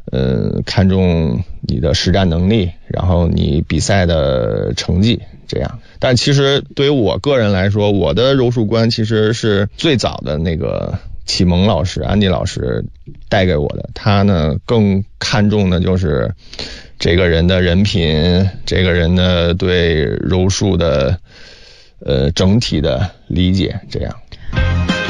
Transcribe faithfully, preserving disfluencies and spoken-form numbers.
呃，看重你的实战能力，然后你比赛的成绩这样。但其实对于我个人来说，我的柔术观其实是最早的那个启蒙老师安迪老师带给我的，他呢更看重的就是这个人的人品，这个人的对柔术的呃整体的理解这样。